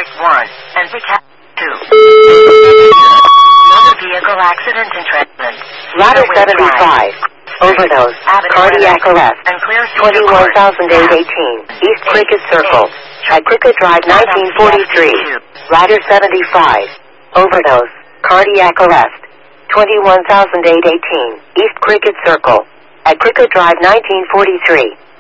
1 and Pickup 2. Vehicle accident and treatment. Ladder 75. Overdose. Cardiac arrest. 21818. East Cricket Circle. At Cricket Drive 1943. Ladder 75. Overdose. Cardiac arrest. 21818. East Cricket Circle. At Cricket Drive 1943.